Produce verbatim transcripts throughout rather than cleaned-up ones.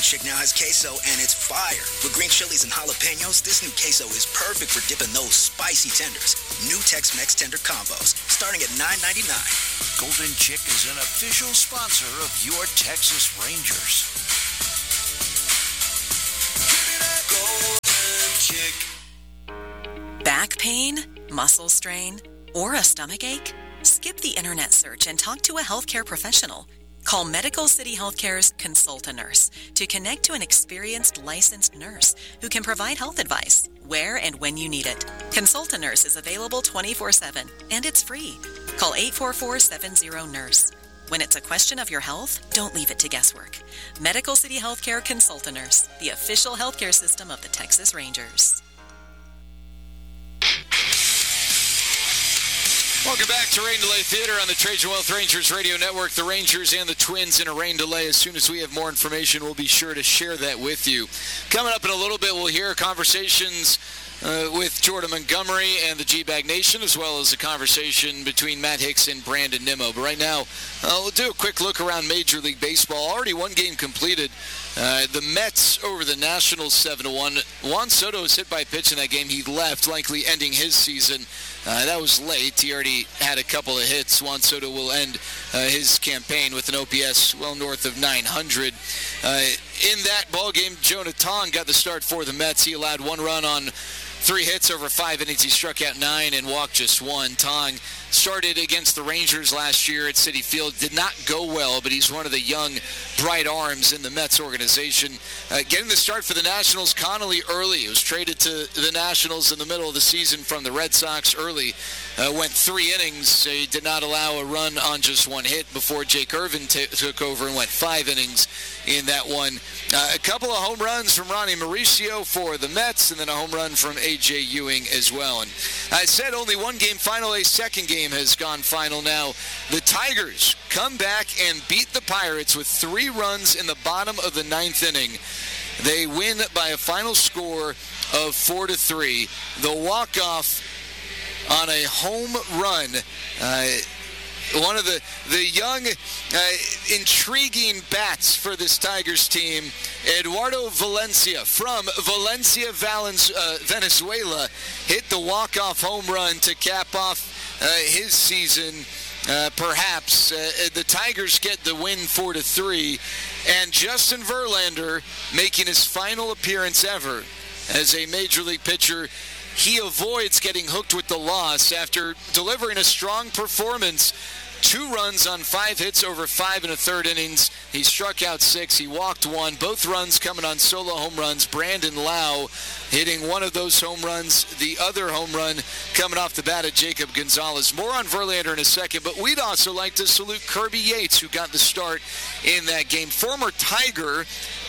Chick now has queso, and it's fire. With green chilies and jalapenos, this new queso is perfect for dipping those spicy tenders. New Tex-Mex tender combos, starting at nine ninety-nine. Golden Chick is an official sponsor of your Texas Rangers. Golden Chick. Back pain, muscle strain, or a stomach ache? Skip the internet search and talk to a healthcare professional. Call Medical City Healthcare's Consult-A-Nurse to connect to an experienced licensed nurse who can provide health advice where and when you need it. Consult-A-Nurse is available twenty-four seven and it's free. Call eight four four, seven zero, nurse. When it's a question of your health, don't leave it to guesswork. Medical City Healthcare Consult-A-Nurse, the official healthcare system of the Texas Rangers. Welcome back to Rain Delay Theater on the Trajan Wealth Rangers Radio Network. The Rangers and the Twins in a rain delay. As soon as we have more information, we'll be sure to share that with you. Coming up in a little bit, we'll hear conversations uh, with Jordan Montgomery and the G-Bag Nation, as well as a conversation between Matt Hicks and Brandon Nimmo. But right now, uh, we'll do a quick look around Major League Baseball. Already one game completed. Uh, the Mets over the Nationals seven to one. Juan Soto was hit by a pitch in that game. He left, likely ending his season. Uh, that was late. He already had a couple of hits. Juan Soto will end uh, his campaign with an O P S well north of nine hundred. Uh, in that ballgame, Jonah Tong got the start for the Mets. He allowed one run on three hits over five innings. He struck out nine and walked just one. Tong started against the Rangers last year at Citi Field. Did not go well, but he's one of the young, bright arms in the Mets organization. Uh, getting the start for the Nationals, Connolly early. He was traded to the Nationals in the middle of the season from the Red Sox early. Uh, went three innings. He did not allow a run on just one hit before Jake Irvin t- took over and went five innings in that one. Uh, a couple of home runs from Ronnie Mauricio for the Mets, and then a home run from A J Ewing as well. And I said only one game final. A second game has gone final now. The Tigers come back and beat the Pirates with three runs in the bottom of the ninth inning. They win by a final score of four to three. The walk-off on a home run. Uh, one of the, the young, uh, intriguing bats for this Tigers team, Eduardo Valencia from Valencia, Valens, uh, Venezuela, hit the walk-off home run to cap off uh, his season. Uh, perhaps uh, the Tigers get the win four to three, and Justin Verlander making his final appearance ever as a major league pitcher. He avoids getting hooked with the loss after delivering a strong performance. Two runs on five hits over five and a third innings. He struck out six. He walked one. Both runs coming on solo home runs. Brandon Lau hitting one of those home runs. The other home run coming off the bat of Jacob Gonzalez. More on Verlander in a second, but we'd also like to salute Kirby Yates, who got the start in that game. Former Tiger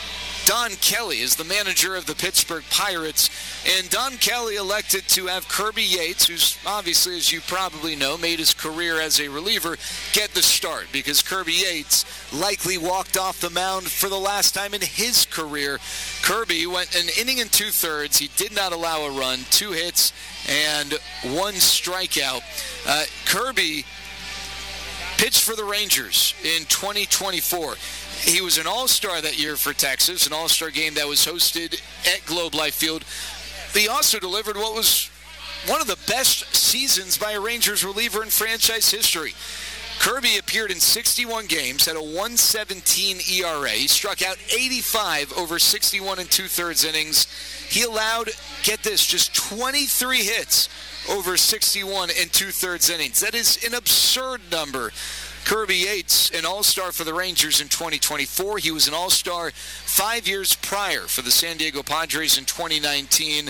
Don Kelly is the manager of the Pittsburgh Pirates, and Don Kelly elected to have Kirby Yates, who's obviously, as you probably know, made his career as a reliever, get the start, because Kirby Yates likely walked off the mound for the last time in his career. Kirby went an inning and two-thirds. He did not allow a run, two hits, and one strikeout. Uh, Kirby pitched for the Rangers in twenty twenty-four. He was an all-star that year for Texas, an all-star game that was hosted at Globe Life Field. He also delivered what was one of the best seasons by a Rangers reliever in franchise history. Kirby appeared in sixty-one games, had a one seventeen E R A. He struck out eighty-five over sixty-one and two-thirds innings. He allowed, get this, just twenty-three hits over sixty-one and two-thirds innings. That is an absurd number. Kirby Yates, an all-star for the Rangers in twenty twenty-four. He was an all-star five years prior for the San Diego Padres in twenty nineteen.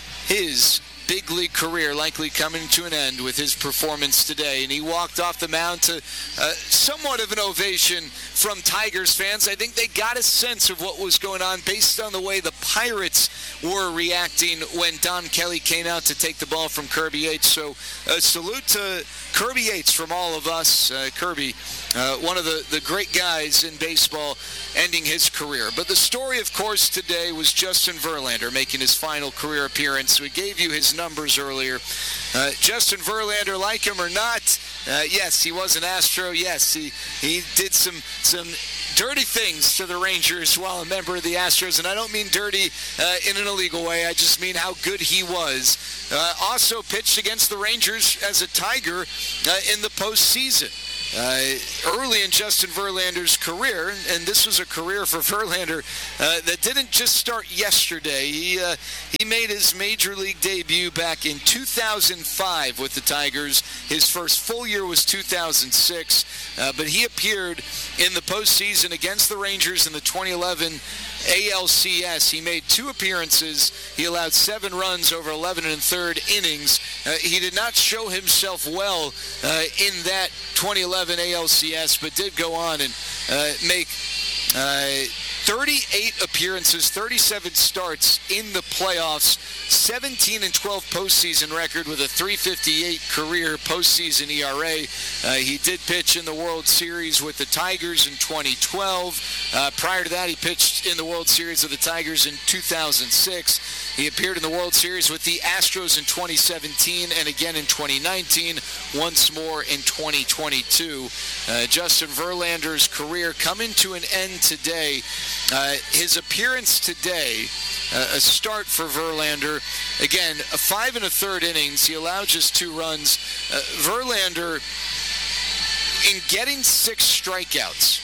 His big league career likely coming to an end with his performance today. And he walked off the mound to uh, somewhat of an ovation from Tigers fans. I think they got a sense of what was going on based on the way the Pirates were reacting when Don Kelly came out to take the ball from Kirby Yates. So a salute to Kirby Yates from all of us. Uh, Kirby, uh, one of the, the great guys in baseball, ending his career. But the story, of course, today was Justin Verlander making his final career appearance. We gave you his numbers earlier. Uh, Justin Verlander, like him or not, uh, yes, he was an Astro. Yes, he, he did some some dirty things to the Rangers while a member of the Astros, and I don't mean dirty uh, in an illegal way. I just mean how good he was. Uh, also pitched against the Rangers as a Tiger uh, in the postseason. Uh, early in Justin Verlander's career, and this was a career for Verlander uh, that didn't just start yesterday. He uh, he made his major league debut back in two thousand five with the Tigers. His first full year was two thousand six, uh, but he appeared in the postseason against the Rangers in the twenty eleven A L C S. He made two appearances. He allowed seven runs over eleven and a third innings. Uh, he did not show himself well uh, in that twenty eleven A L C S, but did go on and uh, make uh, thirty-eight appearances, thirty-seven starts in the playoffs, seventeen and twelve postseason record with a three fifty-eight career postseason E R A. Uh, he did pitch in the World Series with the Tigers in twenty twelve. Uh, prior to that, he pitched in the World Series with the Tigers in two thousand six. He appeared in the World Series with the Astros in twenty seventeen and again in twenty nineteen, once more in twenty twenty-two. Uh, Justin Verlander's career coming to an end today. Uh, his appearance today, uh, a start for Verlander. Again, a five and a third innings. He allowed just two runs. Uh, Verlander, in getting six strikeouts,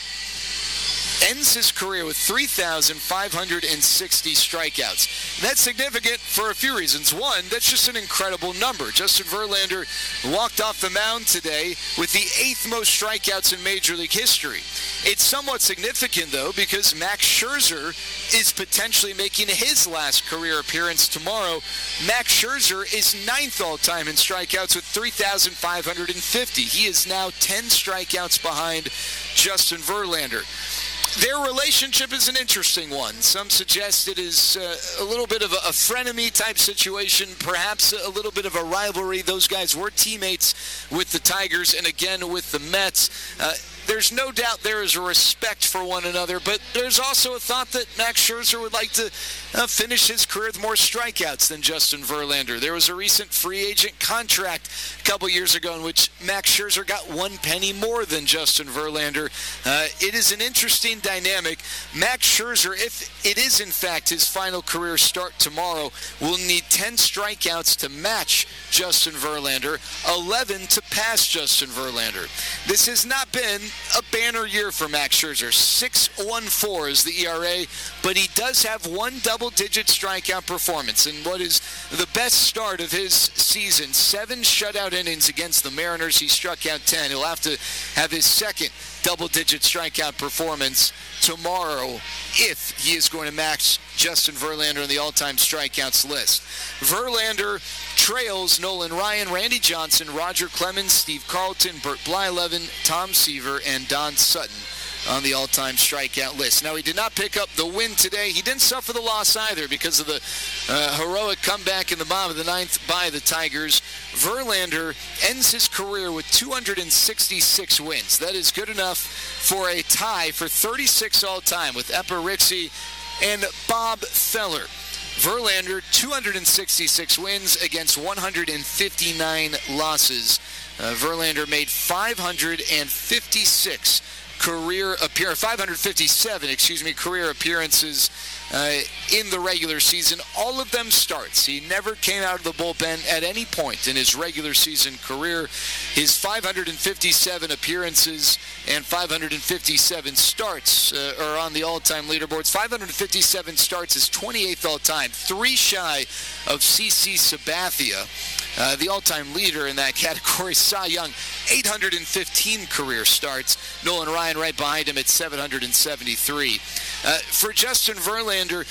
ends his career with three thousand five hundred sixty strikeouts. That's significant for a few reasons. One, that's just an incredible number. Justin Verlander walked off the mound today with the eighth most strikeouts in Major League history. It's somewhat significant, though, because Max Scherzer is potentially making his last career appearance tomorrow. Max Scherzer is ninth all-time in strikeouts with three thousand five hundred fifty. He is now ten strikeouts behind Justin Verlander. Their relationship is an interesting one. Some suggest it is uh, a little bit of a, a frenemy type situation, perhaps a little bit of a rivalry. Those guys were teammates with the Tigers and again with the Mets. Uh, There's no doubt there is a respect for one another, but there's also a thought that Max Scherzer would like to uh, finish his career with more strikeouts than Justin Verlander. There was a recent free agent contract a couple years ago in which Max Scherzer got one penny more than Justin Verlander. Uh, it is an interesting dynamic. Max Scherzer, if it is in fact his final career start tomorrow, will need ten strikeouts to match Justin Verlander, eleven to pass Justin Verlander. This has not been a banner year for Max Scherzer. six point one four is the E R A, but he does have one double-digit strikeout performance in what is the best start of his season. Seven shutout innings against the Mariners. He struck out ten. He'll have to have his second double-digit strikeout performance tomorrow if he is going to match Justin Verlander on the all-time strikeouts list. Verlander trails Nolan Ryan, Randy Johnson, Roger Clemens, Steve Carlton, Bert Blyleven, Tom Seaver, and Don Sutton on the all-time strikeout list. Now, he did not pick up the win today. He didn't suffer the loss either because of the uh, heroic comeback in the bottom of the ninth by the Tigers. Verlander ends his career with two hundred sixty-six wins. That is good enough for a tie for thirty-six all-time with Epper Ritchie and Bob Feller. Verlander, two hundred sixty-six wins against one hundred fifty-nine losses. Uh, Verlander made five hundred fifty-six career appear five hundred fifty-seven, excuse me, career appearances uh, in the regular season. All of them starts. He never came out of the bullpen at any point in his regular season career. His five hundred fifty-seven appearances and five hundred fifty-seven starts uh, are on the all-time leaderboards. five hundred fifty-seven starts is twenty-eighth all-time, three shy of C C Sabathia, uh, the all-time leader in that category. Cy Young, eight hundred fifteen career starts. Nolan Ryan right behind him at seven hundred seventy-three. Uh, for Justin Verlander,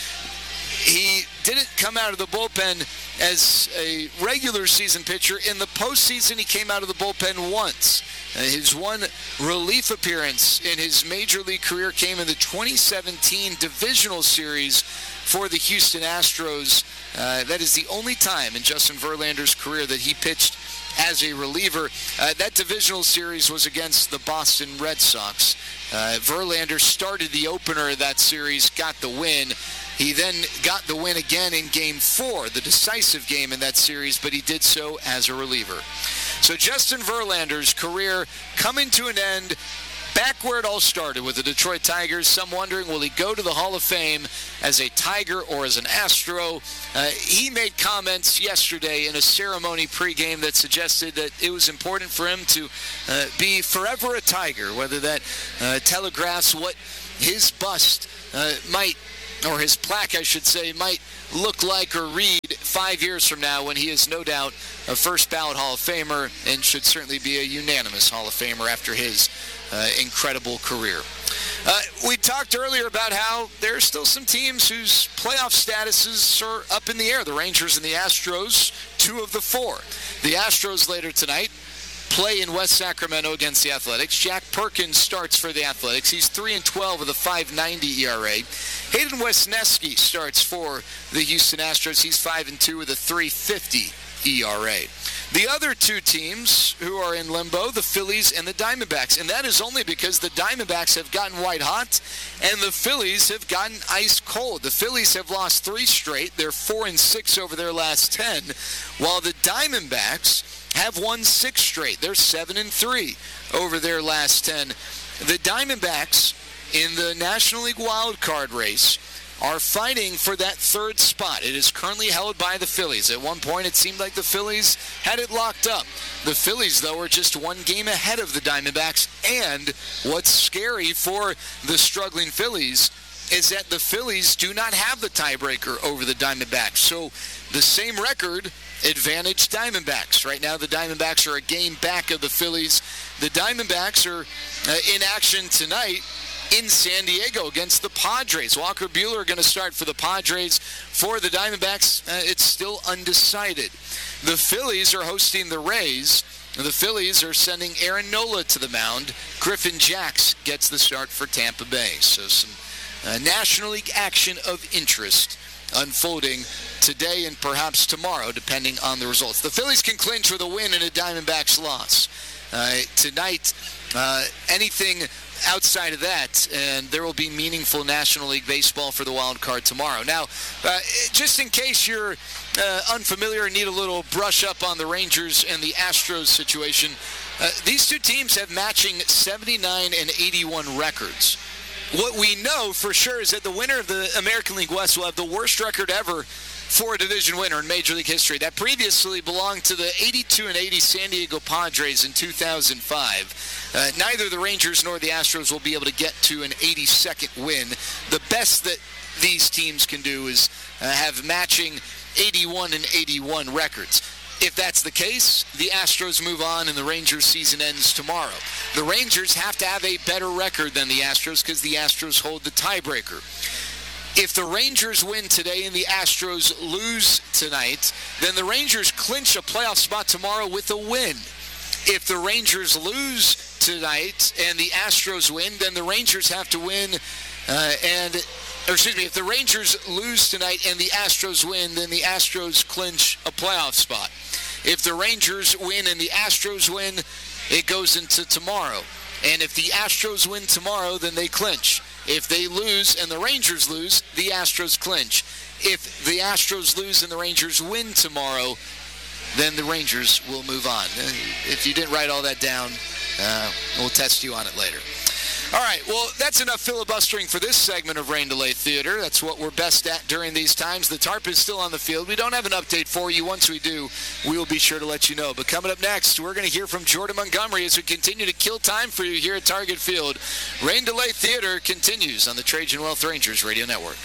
he didn't come out of the bullpen as a regular season pitcher. In the postseason, he came out of the bullpen once. Uh, his one relief appearance in his major league career came in the twenty seventeen divisional series for the Houston Astros. Uh, that is the only time in Justin Verlander's career that he pitched as a reliever. Uh, that divisional series was against the Boston Red Sox. Uh, Verlander started the opener of that series, got the win. He then got the win again in Game four, the decisive game in that series, but he did so as a reliever. So Justin Verlander's career coming to an end back where it all started with the Detroit Tigers. Some wondering, will he go to the Hall of Fame as a Tiger or as an Astro? Uh, he made comments yesterday in a ceremony pregame that suggested that it was important for him to uh, be forever a Tiger, whether that uh, telegraphs what his bust uh, might, or his plaque, I should say, might look like or read five years from now when he is no doubt a first ballot Hall of Famer and should certainly be a unanimous Hall of Famer after his uh, incredible career. Uh, we talked earlier about how there are still some teams whose playoff statuses are up in the air. The Rangers and the Astros, two of the four. The Astros later tonight play in West Sacramento against the Athletics. Jack Perkins starts for the Athletics. He's three and twelve with a five ninety E R A. Hayden Wesneski starts for the Houston Astros. He's five and two with a three fifty E R A. The other two teams who are in limbo, the Phillies and the Diamondbacks, and that is only because the Diamondbacks have gotten white hot and the Phillies have gotten ice cold. The Phillies have lost three straight. They're four and six over their last ten, while the Diamondbacks have won six straight. They're seven and three over their last ten. The Diamondbacks in the National League wild card race are fighting for that third spot. It is currently held by the Phillies. At one point, it seemed like the Phillies had it locked up. The Phillies, though, are just one game ahead of the Diamondbacks. And what's scary for the struggling Phillies is that the Phillies do not have the tiebreaker over the Diamondbacks. So the same record advantage Diamondbacks. Right now, the Diamondbacks are a game back of the Phillies. The Diamondbacks are uh, in action tonight in San Diego against the Padres. Walker Buehler going to start for the Padres. For the Diamondbacks, uh, it's still undecided. The Phillies are hosting the Rays. The Phillies are sending Aaron Nola to the mound. Griffin Jacks gets the start for Tampa Bay. So some uh, National League action of interest unfolding today and perhaps tomorrow, depending on the results. The Phillies can clinch with a win and a Diamondbacks loss. Uh, tonight, uh, anything outside of that, and there will be meaningful National League baseball for the wild card tomorrow. Now, uh, just in case you're uh, unfamiliar and need a little brush up on the Rangers and the Astros situation, uh, these two teams have matching seventy-nine and eighty-one records. What we know for sure is that the winner of the American League West will have the worst record ever for a division winner in Major League history. That previously belonged to the eighty-two and eighty San Diego Padres in two thousand five. Uh, neither the Rangers nor the Astros will be able to get to an eighty-second win. The best that these teams can do is uh, have matching eighty-one and eighty-one records. If that's the case, the Astros move on and the Rangers season ends tomorrow. The Rangers have to have a better record than the Astros because the Astros hold the tiebreaker. If the Rangers win today and the Astros lose tonight, then the Rangers clinch a playoff spot tomorrow with a win. If the Rangers lose tonight and the Astros win, then the Rangers have to win uh, and, or excuse me, if the Rangers lose tonight and the Astros win, then the Astros clinch a playoff spot. If the Rangers win and the Astros win, it goes into tomorrow. And if the Astros win tomorrow, then they clinch. If they lose and the Rangers lose, the Astros clinch. If the Astros lose and the Rangers win tomorrow, then the Rangers will move on. If you didn't write all that down, uh, we'll test you on it later. All right, well, that's enough filibustering for this segment of Rain Delay Theater. That's what we're best at during these times. The tarp is still on the field. We don't have an update for you. Once we do, we will be sure to let you know. But coming up next, we're going to hear from Jordan Montgomery as we continue to kill time for you here at Target Field. Rain Delay Theater continues on the Trajan Wealth Rangers Radio Network.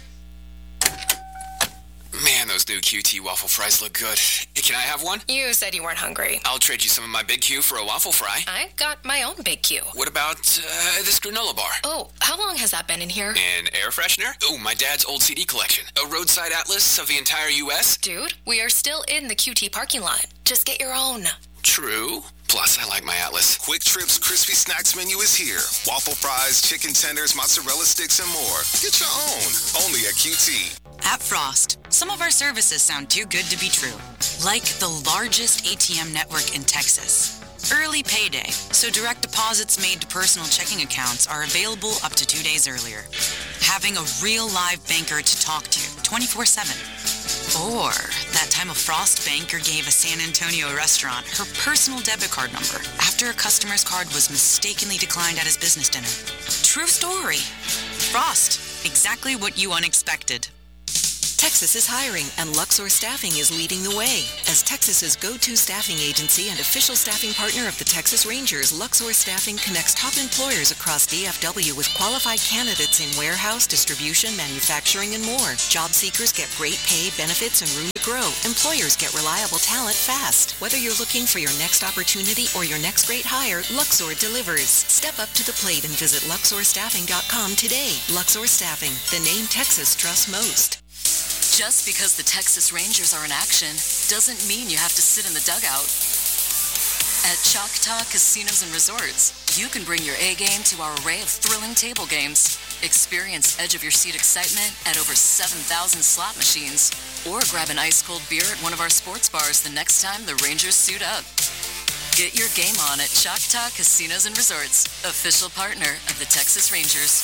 Man, those new Q T waffle fries look good. Can I have one? You said you weren't hungry. I'll trade you some of my Big Q for a waffle fry. I got my own Big Q. What about uh, this granola bar? Oh, how long has that been in here? An air freshener? Oh, my dad's old C D collection. A roadside atlas of the entire U S? Dude, we are still in the Q T parking lot. Just get your own. True. Plus, I like my Atlas. Quick Trip's Crispy Snacks menu is here. Waffle fries, chicken tenders, mozzarella sticks, and more. Get your own. Only at Q T. At Frost, some of our services sound too good to be true. Like the largest A T M network in Texas. Early payday, so direct deposits made to personal checking accounts are available up to two days earlier. Having a real live banker to talk to twenty-four seven. Or that time a Frost banker gave a San Antonio restaurant her personal debit card number after a customer's card was mistakenly declined at his business dinner. True story. Frost, exactly what you unexpected. Texas is hiring, and Luxor Staffing is leading the way. As Texas's go-to staffing agency and official staffing partner of the Texas Rangers, Luxor Staffing connects top employers across D F W with qualified candidates in warehouse, distribution, manufacturing, and more. Job seekers get great pay, benefits, and room to grow. Employers get reliable talent fast. Whether you're looking for your next opportunity or your next great hire, Luxor delivers. Step up to the plate and visit luxor staffing dot com today. Luxor Staffing, the name Texas trusts most. Just because the Texas Rangers are in action doesn't mean you have to sit in the dugout. At Choctaw Casinos and Resorts, you can bring your A game to our array of thrilling table games. Experience edge-of-your-seat excitement at over seven thousand slot machines. Or grab an ice-cold beer at one of our sports bars the next time the Rangers suit up. Get your game on at Choctaw Casinos and Resorts, official partner of the Texas Rangers.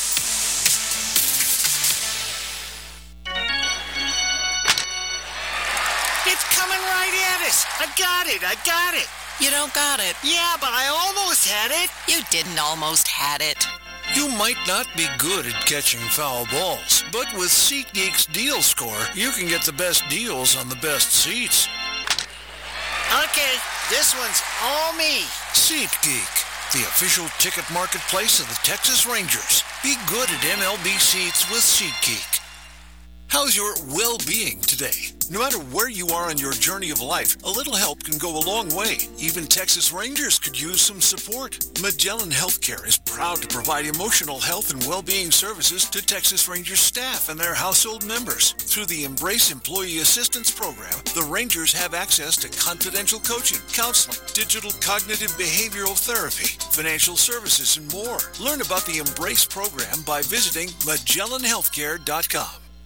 It's coming right at us. I got it. I got it. You don't got it. Yeah, but I almost had it. You didn't almost had it. You might not be good at catching foul balls, but with SeatGeek's Deal Score, you can get the best deals on the best seats. Okay, this one's all me. SeatGeek, the official ticket marketplace of the Texas Rangers. Be good at M L B seats with SeatGeek. How's your well-being today? No matter where you are on your journey of life, a little help can go a long way. Even Texas Rangers could use some support. Magellan Healthcare is proud to provide emotional health and well-being services to Texas Rangers staff and their household members. Through the Embrace Employee Assistance Program, the Rangers have access to confidential coaching, counseling, digital cognitive behavioral therapy, financial services, and more. Learn about the Embrace program by visiting magellan healthcare dot com.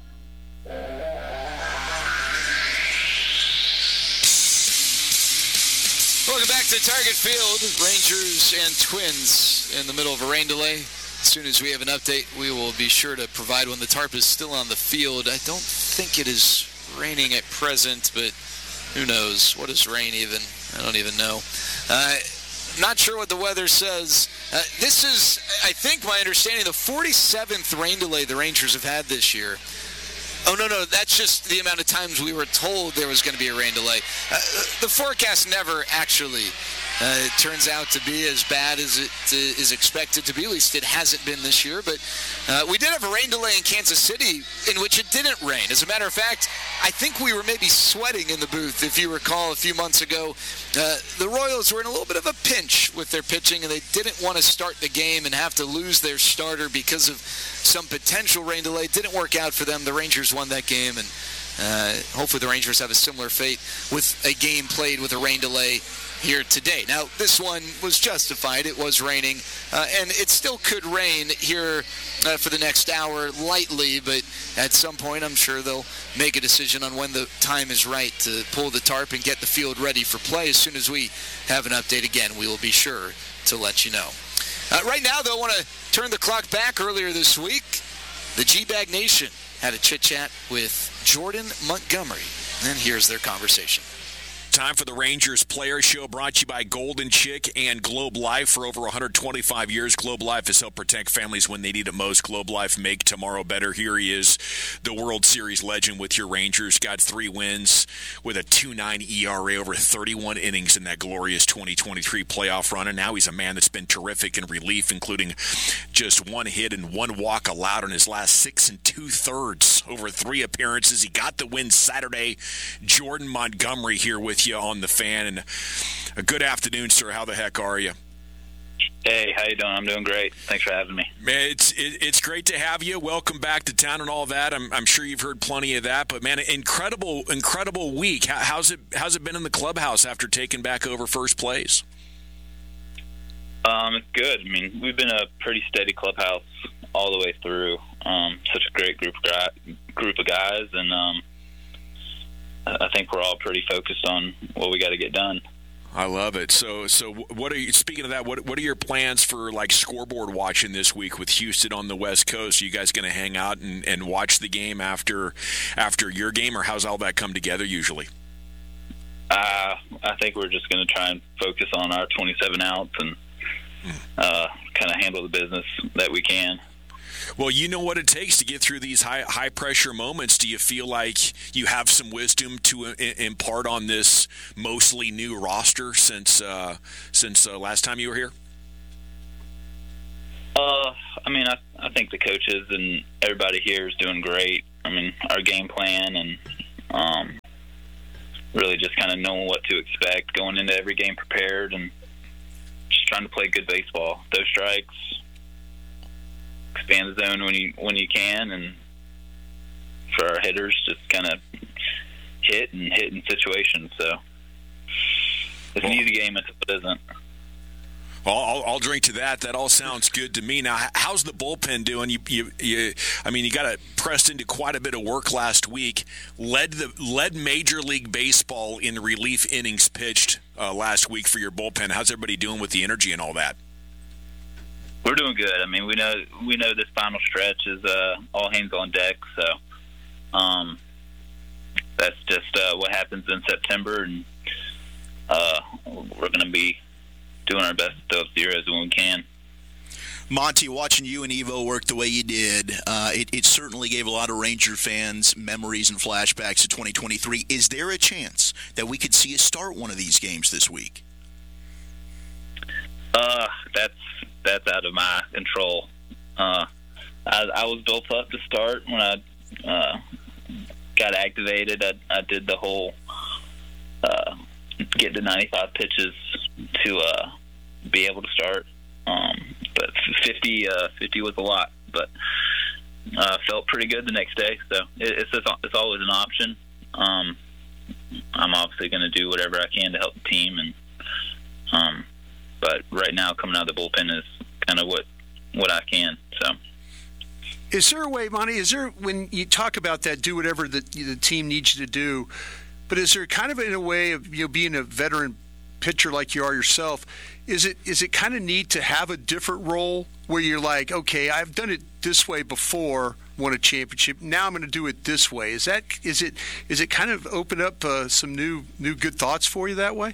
Welcome back to Target Field. Rangers and Twins in the middle of a rain delay. As soon as we have an update, we will be sure to provide one. The tarp is still on the field. I don't think it is raining at present, but who knows? What is rain even? I don't even know. Uh, not sure what the weather says. Uh, this is, I think, my understanding, the forty-seventh rain delay the Rangers have had this year. Oh, no, no, that's just the amount of times we were told there was going to be a rain delay. Uh, the forecast never actually uh, turns out to be as bad as it uh, is expected to be. At least it hasn't been this year. But uh, we did have a rain delay in Kansas City in which it didn't rain. As a matter of fact, I think we were maybe sweating in the booth, if you recall, a few months ago. Uh, the Royals were in a little bit of a pinch with their pitching, and they didn't want to start the game and have to lose their starter because of some potential rain delay. Didn't work out for them. The Rangers won that game, and uh, hopefully the Rangers have a similar fate with a game played with a rain delay here today. Now, this one was justified. It was raining, uh, and it still could rain here uh, for the next hour lightly, but at some point I'm sure they'll make a decision on when the time is right to pull the tarp and get the field ready for play. As soon as we have an update again, we will be sure to let you know. Uh, right now, though, I want to turn the clock back. Earlier this week, the G-Bag Nation had a chit-chat with Jordan Montgomery, and here's their conversation. Time for the Rangers Player Show, brought to you by Golden Chick and Globe Life. For over one hundred twenty-five years, Globe Life has helped protect families when they need it most. Globe Life, make tomorrow better. Here he is, the World Series legend with your Rangers. Got three wins with a two point nine E R A over thirty-one innings in that glorious twenty twenty-three playoff run. And now he's a man that's been terrific in relief, including just one hit and one walk allowed in his last six and two-thirds over three appearances. He got the win Saturday. Jordan Montgomery here with you on the Fan, and a good afternoon, sir. How the heck are you? Hey, how you doing? I'm doing great. Thanks for having me. Man, it's it, it's great to have you. Welcome back to town and all that. I'm I'm sure you've heard plenty of that, but man, incredible incredible week. How, how's it how's it been in the clubhouse after taking back over first place? Um, it's good. I mean, we've been a pretty steady clubhouse all the way through. Um, such a great group of guys, group of guys, and um. I think we're all pretty focused on what we got to get done. I love it. So, so what are you? Speaking of that, what what are your plans for like scoreboard watching this week with Houston on the West Coast? Are you guys going to hang out and, and watch the game after after your game, or how's all that come together usually? Uh, I think we're just going to try and focus on our twenty-seven outs and uh, kind of handle the business that we can. Well, you know what it takes to get through these high high pressure moments. Do you feel like you have some wisdom to I- impart on this mostly new roster since uh, since uh, last time you were here? Uh, I mean, I, I think the coaches and everybody here is doing great. I mean, our game plan and um, really just kind of knowing what to expect, going into every game prepared, and just trying to play good baseball. Those strikes. Expand the zone when you when you can, and for our hitters, just kind of hit and hit in situations. So it's well, an easy game until it isn't. Well, I'll, I'll drink to that. That all sounds good to me. Now, how's the bullpen doing? You, you, you I mean, you got it pressed into quite a bit of work last week. Led the led Major League Baseball in relief innings pitched uh, last week for your bullpen. How's everybody doing with the energy and all that? We're doing good. I mean, we know we know this final stretch is uh, all hands on deck. So um, that's just uh, what happens in September, and uh, we're going to be doing our best to throw up zeros when we can. Monty, watching you and Evo work the way you did, uh, it, it certainly gave a lot of Ranger fans memories and flashbacks to twenty twenty-three. Is there a chance that we could see you start one of these games this week? Uh, that's that's out of my control. Uh, I, I was built up to start when I uh, got activated. I, I did the whole uh, get to ninety-five pitches to uh, be able to start. Um, but fifty, uh, fifty was a lot, but uh, felt pretty good the next day. So it, it's just, it's always an option. Um, I'm obviously going to do whatever I can to help the team, and um, but right now coming out of the bullpen is kind of what what I can. So. Is there a way, Monty, is there, when you talk about that, do whatever the, the team needs you to do, but is there kind of in a way of, you know, being a veteran pitcher like you are yourself, is it is it kind of neat to have a different role where you're like, okay, I've done it this way before, won a championship, now I'm going to do it this way? Is that is it is it kind of open up uh, some new new good thoughts for you that way?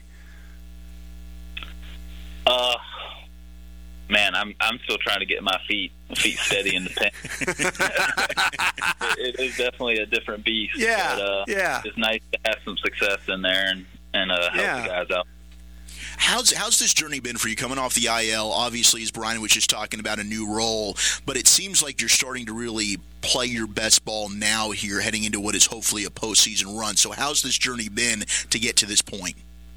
Uh, man, I'm I'm still trying to get my feet feet steady in the pen. it, it is definitely a different beast. Yeah, but, uh, yeah. It's nice to have some success in there and and uh, help yeah. the guys out. How's how's this journey been for you coming off the I L? Obviously, as Brian was just talking about, a new role, but it seems like you're starting to really play your best ball now here, heading into what is hopefully a postseason run. So how's this journey been to get to this point?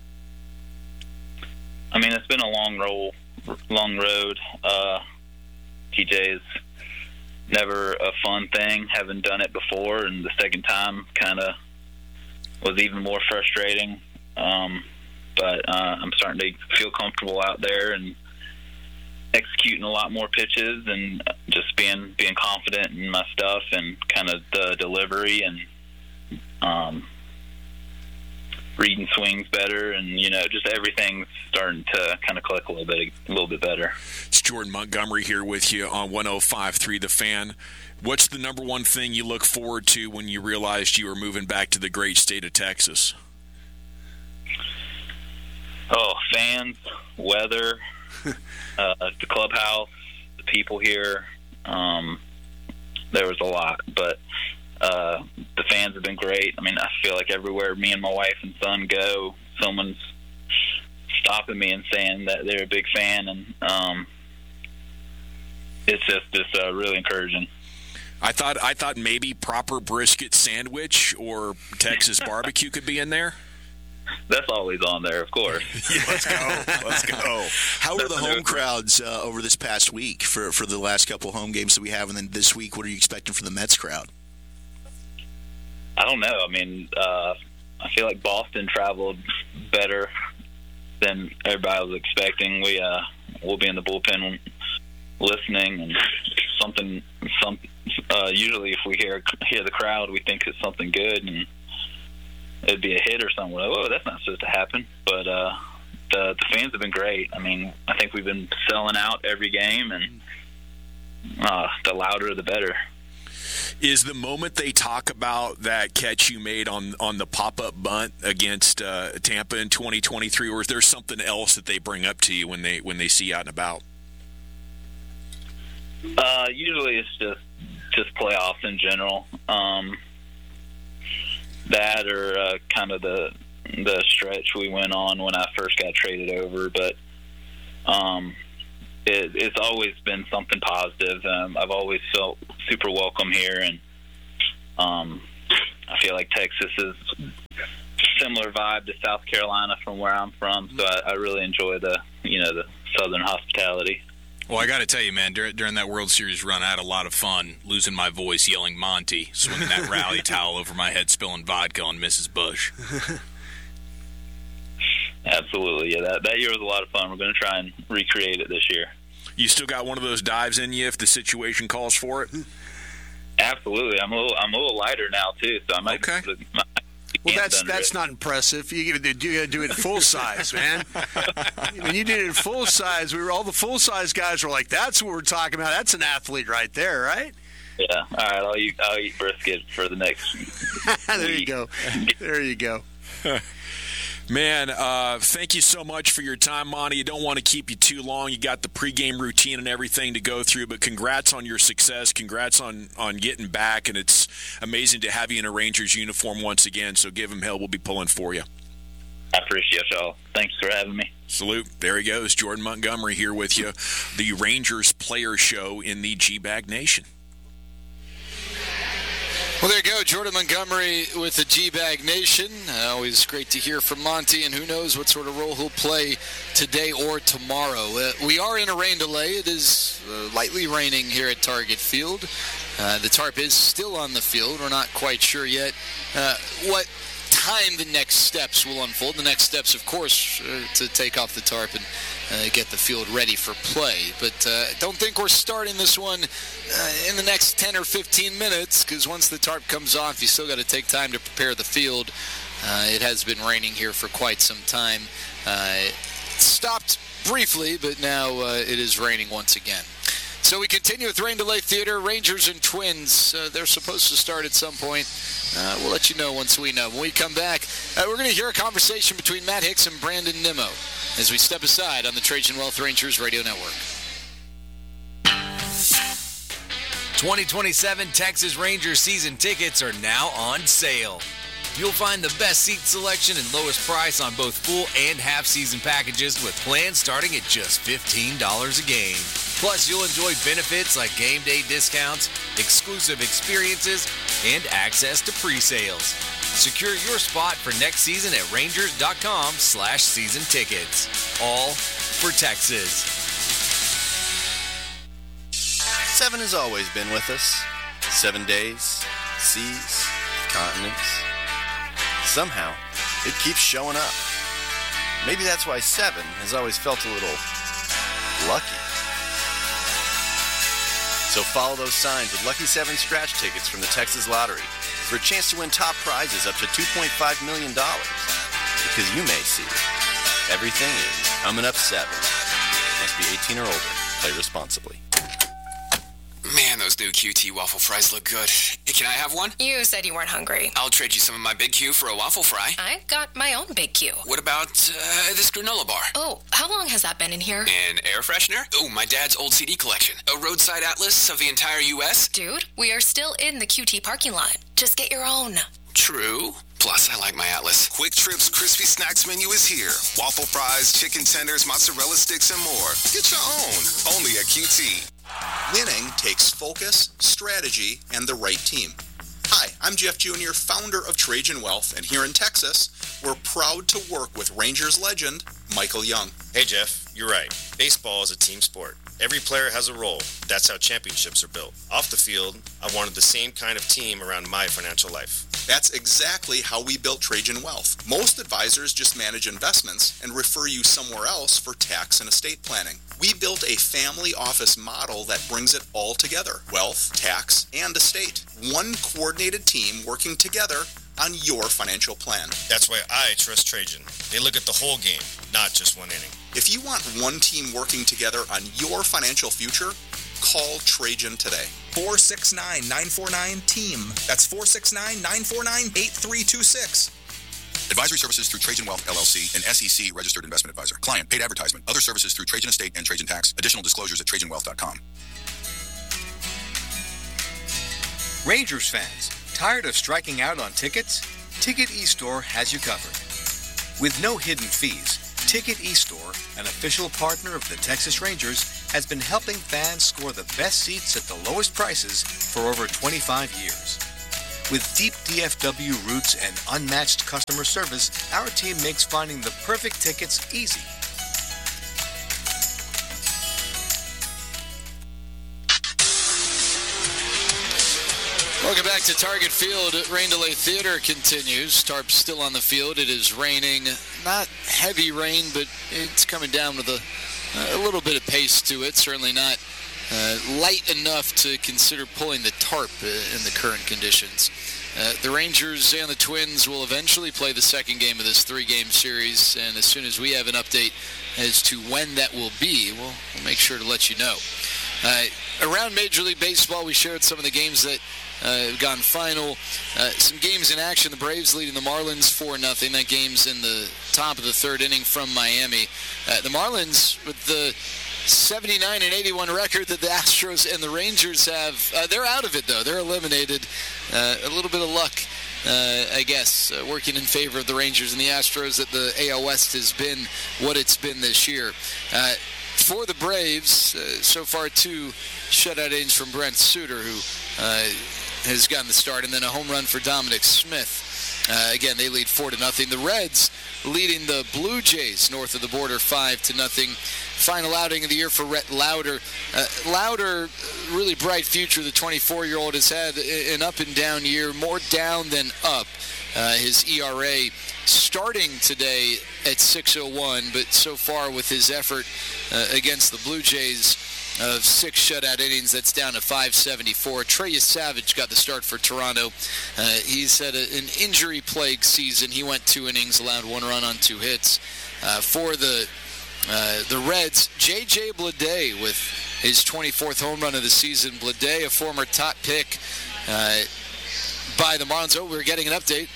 I mean, it's been a long roll, long road. Uh, T J is never a fun thing, having done it before, and the second time kind of was even more frustrating. Um, but uh, I'm starting to feel comfortable out there and executing a lot more pitches and just being being confident in my stuff and kind of the delivery and um, reading swings better, and you know, just everything's starting to kind of click a little bit, a little bit better. It's Jordan Montgomery here with you on one oh five point three The Fan. What's the number one thing you look forward to when you realized you were moving back to the great state of Texas? Oh, fans, weather, uh, the clubhouse, the people here. Um, there was a lot, but uh, the fans have been great. I mean, I feel like everywhere me and my wife and son go, someone's stopping me and saying that they're a big fan, and um, it's just just uh, really encouraging. I thought I thought maybe proper brisket sandwich or Texas barbecue could be in there. That's always on there, of course. Yeah, let's go. Let's go. How were the home crowds uh, over this past week for, for the last couple of home games that we have? And then this week, what are you expecting for the Mets crowd? I don't know. I mean, uh, I feel like Boston traveled better than everybody was expecting. We, uh, we'll be in the bullpen listening, and something, some, uh, usually if we hear, hear the crowd, we think it's something good, and it'd be a hit or something. Oh, that's not supposed to happen. But uh, the the fans have been great. I mean, I think we've been selling out every game, and uh, the louder the better. Is the moment they talk about that catch you made on, on the pop-up bunt against uh, Tampa in twenty twenty-three, or is there something else that they bring up to you when they when they see you out and about? Uh, usually it's just just playoffs in general. Um, that or uh, kind of the the stretch we went on when I first got traded over, but um, it, it's always been something positive. Um, I've always felt super welcome here, and um, I feel like Texas is similar vibe to South Carolina from where I'm from, so I, I really enjoy the you know the Southern hospitality. Well, I got to tell you, man, during, during that World Series run, I had a lot of fun losing my voice, yelling Monty, swinging that rally towel over my head, spilling vodka on Missus Bush. Absolutely, yeah. That that year was a lot of fun. We're going to try and recreate it this year. You still got one of those dives in you if the situation calls for it? Absolutely. I'm a little I'm a little lighter now too, so I might. Okay. Put my Well, that's that's not impressive. You got to do, do it full size, man. When you did it full size, we were all the full size guys were like, "That's what we're talking about. That's an athlete right there, right?" Yeah. All right. I'll eat I'll eat brisket for the next. There week. you go. There you go. Man, uh, thank you so much for your time, Monty. You don't want to keep you too long. You got the pregame routine and everything to go through, but congrats on your success. Congrats on, on getting back, and it's amazing to have you in a Rangers uniform once again, so give him hell. We'll be pulling for you. I appreciate y'all. Thanks for having me. Salute. There he goes. Jordan Montgomery here with you, the Rangers Player Show in the G-Bag Nation. Well, there you go, Jordan Montgomery with the G-Bag Nation. Uh, always great to hear from Monty, and who knows what sort of role he'll play today or tomorrow. Uh, we are in a rain delay. It is uh, lightly raining here at Target Field. Uh, the tarp is still on the field. We're not quite sure yet uh, what time the next steps will unfold. The next steps, of course, uh, to take off the tarp and uh, get the field ready for play. But uh, don't think we're starting this one uh, in the next ten or fifteen minutes, because once the tarp comes off, you still got to take time to prepare the field. Uh, it has been raining here for quite some time. Uh, it stopped briefly, but now uh, it is raining once again. So we continue with Rain Delay Theater, Rangers and Twins. Uh, they're supposed to start at some point. Uh, we'll let you know once we know. When we come back, uh, we're going to hear a conversation between Matt Hicks and Brandon Nimmo as we step aside on the Trajan Wealth Rangers Radio Network. twenty twenty-seven Texas Rangers season tickets are now on sale. You'll find the best seat selection and lowest price on both full and half-season packages with plans starting at just fifteen dollars a game. Plus, you'll enjoy benefits like game day discounts, exclusive experiences, and access to pre-sales. Secure your spot for next season at rangers.com slash season tickets. All for Texas. Seven has always been with us. Seven days, seas, continents. Somehow, it keeps showing up. Maybe that's why seven has always felt a little lucky. So follow those signs with Lucky seven scratch tickets from the Texas Lottery for a chance to win top prizes up to two point five million dollars. Because you may see everything is coming up seven. Must be eighteen or older. Play responsibly. Man, those new Q T waffle fries look good. Hey, can I have one? You said you weren't hungry. I'll trade you some of my Big Q for a waffle fry. I got my own Big Q. What about uh, this granola bar? Oh, how long has that been in here? An air freshener? Oh, my dad's old C D collection. A roadside atlas of the entire U S? Dude, we are still in the Q T parking lot. Just get your own. True. Plus, I like my atlas. Quick Trip's Crispy Snacks menu is here. Waffle fries, chicken tenders, mozzarella sticks, and more. Get your own. Only at Q T. Winning takes focus, strategy, and the right team. Hi, I'm Jeff Junior, founder of Trajan Wealth, and here in Texas, we're proud to work with Rangers legend Michael Young. Hey Jeff, you're right. Baseball is a team sport. Every player has a role. That's how championships are built. Off the field, I wanted the same kind of team around my financial life. That's exactly how we built Trajan Wealth. Most advisors just manage investments and refer you somewhere else for tax and estate planning. We built a family office model that brings it all together: wealth, tax, and estate. One coordinated team working together on your financial plan. That's why I trust Trajan. They look at the whole game, not just one inning. If you want one team working together on your financial future, call Trajan today. four six nine, nine four nine, team. That's four six nine, nine four nine, eight three two six. Advisory services through Trajan Wealth, L L C, an S E C registered investment advisor. Client paid advertisement. Other services through Trajan Estate and Trajan Tax. Additional disclosures at trajan wealth dot com. Rangers fans, tired of striking out on tickets? Ticket eStore has you covered. With no hidden fees, Ticket eStore, an official partner of the Texas Rangers, has been helping fans score the best seats at the lowest prices for over twenty-five years. With deep D F W roots and unmatched customer service, our team makes finding the perfect tickets easy. Welcome back to Target Field. Rain Delay Theater continues. Tarp's still on the field. It is raining. Not heavy rain, but it's coming down with a, a little bit of pace to it. Certainly not uh, light enough to consider pulling the tarp uh, in the current conditions. Uh, the Rangers and the Twins will eventually play the second game of this three-game series, and as soon as we have an update as to when that will be, we'll, we'll make sure to let you know. Uh, around Major League Baseball, we shared some of the games that uh, have gone final. Uh, some games in action. The Braves leading the Marlins four nothing. That game's in the top of the third inning from Miami. Uh, the Marlins, with the seventy-nine and eighty-one record that the Astros and the Rangers have, uh, they're out of it, though. They're eliminated. Uh, a little bit of luck, uh, I guess, uh, working in favor of the Rangers and the Astros, that the A L West has been what it's been this year. Uh, for the Braves, uh, so far two shutout innings from Brent Suter, who uh, has gotten the start, and then a home run for Dominic Smith. Uh, again, they lead four to nothing. The Reds leading the Blue Jays north of the border five to nothing. Final outing of the year for Rhett Lauder. Uh, Lauder, really bright future. The twenty-four-year-old has had an up and down year, more down than up. Uh, his E R A starting today at six oh one, but so far with his effort uh, against the Blue Jays of six shutout innings, that's down to five seventy-four. Trey Savage got the start for Toronto. Uh, he's had a, an injury-plagued season. He went two innings, allowed one run on two hits. Uh, for the uh, the Reds, J J Bleday with his twenty-fourth home run of the season. Bleday, a former top pick uh, by the Marlins. Oh, we're getting an update.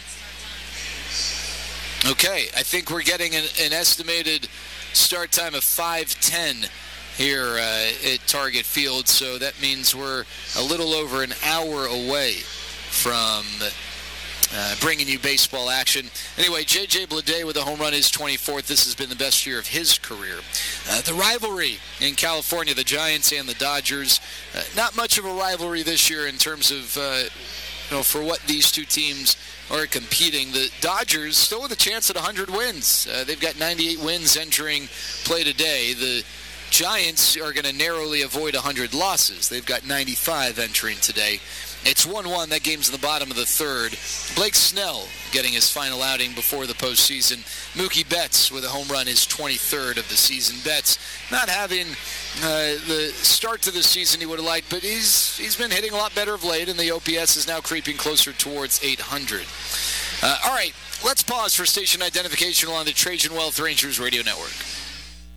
Okay, I think we're getting an, an estimated start time of five ten here uh, at Target Field, so that means we're a little over an hour away from uh, bringing you baseball action. Anyway, J J Bleday with a home run, his twenty-fourth. This has been the best year of his career. Uh, the rivalry in California, the Giants and the Dodgers, uh, not much of a rivalry this year in terms of uh, you know, for what these two teams are competing. The Dodgers still with a chance at one hundred wins. Uh, they've got ninety-eight wins entering play today. The Giants are going to narrowly avoid one hundred losses. They've got ninety-five entering today. It's one one. That game's in the bottom of the third. Blake Snell getting his final outing before the postseason. Mookie Betts with a home run, his twenty-third of the season. Betts not having uh, the start to the season he would have liked, but he's he's been hitting a lot better of late, and the O P S is now creeping closer towards eight hundred. Uh, all right, let's pause for station identification along the Trajan Wealth Rangers Radio Network.